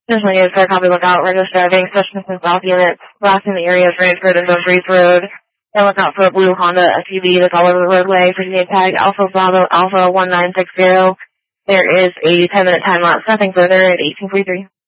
Definitely is. Copy, look out. We're just driving. Session from South units. Last in the area is Ranford and Dumfries Road. And look out for a blue Honda SUV that's all over the roadway. Virginia tag Alpha Bravo Alpha 1960. There is a 10-minute time lapse. Nothing further at 1843.